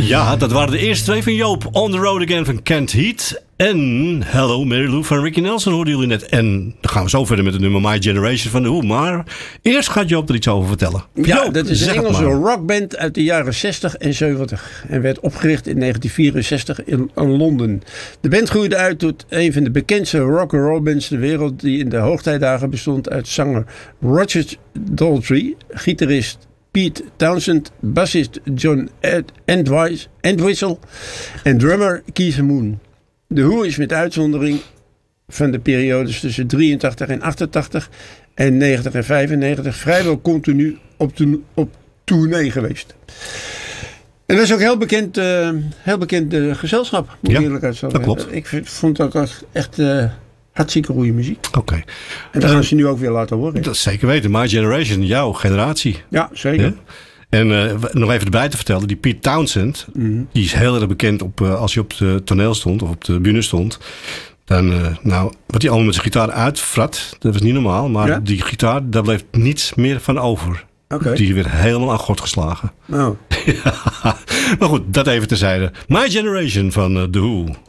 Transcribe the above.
Ja, dat waren de eerste twee van Joop. On the Road Again van Kent Heat. En Hello Mary Lou van Ricky Nelson hoorden jullie net. En dan gaan we zo verder met het nummer My Generation van The Who. Maar eerst gaat Joop er iets over vertellen. Ja, Joop, dat is een Engelse rockband uit de jaren 60 en 70. En werd opgericht in 1964 in Londen. De band groeide uit tot een van de bekendste rock'n'roll bands ter wereld. Die in de hoogtijdagen bestond uit zanger Roger Daltrey, gitarist Pete Townsend, bassist John Entwistle en drummer Keith Moon. The Who is met uitzondering van de periodes tussen 83 en 88 en 90 en 95 vrijwel continu op tournee geweest. En dat is ook heel bekend gezelschap, moet ik eerlijk uitzeggen. Dat klopt. Ik vond het ook echt hartstikke goede muziek. Oké. En dat gaan ze nu ook weer laten horen. Dat is zeker weten. My Generation, jouw generatie. Ja, zeker. Ja? En nog even erbij te vertellen, die Pete Townsend, die is heel erg bekend als hij op het toneel stond of op de bühne stond. Dan, wat hij allemaal met zijn gitaar uitfrat, dat was niet normaal. Maar die gitaar, daar bleef niets meer van over. Okay. Die werd helemaal aan gort geslagen. Oh. Ja. Maar goed, dat even terzijde. My Generation van The Who.